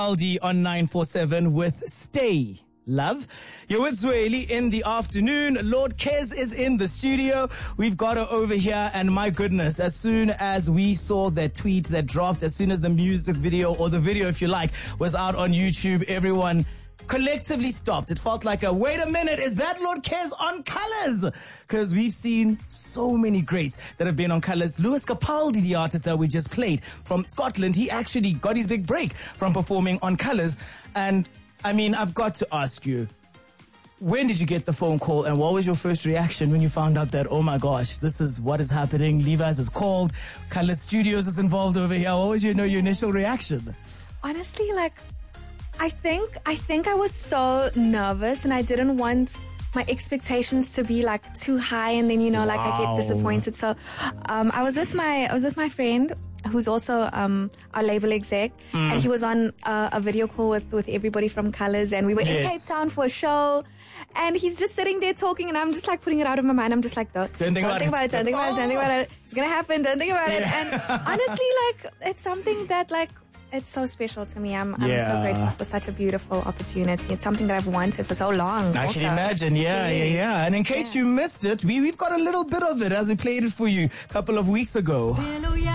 Aldi on 947 with Stay Love. You're with Zweli in the afternoon. Lord Kez is in the studio. We've got her over here, and my goodness, as soon as we saw that tweet that dropped, as soon as the music video, or the video if you like, was out on YouTube, everyone collectively stopped. It felt like a, wait a minute, is that Lord Kez on Colors? Because we've seen so many greats that have been on Colors. Lewis Capaldi, the artist that we just played from Scotland, he actually got his big break from performing on Colors. And I mean, I've got to ask you, when did you get the phone call and what was your first reaction when you found out that, oh my gosh, this is what is happening? Levi's is called, Colors Studios is involved over here. What was your initial reaction? Honestly, I think I was so nervous and I didn't want my expectations to be too high and then I get disappointed. So I was with my friend who's also our label exec, and he was on a video call with everybody from Colors, and we were in Cape Town for a show. And he's just sitting there talking, and I'm just putting it out of my mind. I'm just don't think about it. It's gonna happen. Don't think about it. And honestly, it's something that it's so special to me. I'm so grateful for such a beautiful opportunity. It's something that I've wanted for so long. I can imagine. Yeah. And in case you missed it, we've got a little bit of it as we played it for you a couple of weeks ago.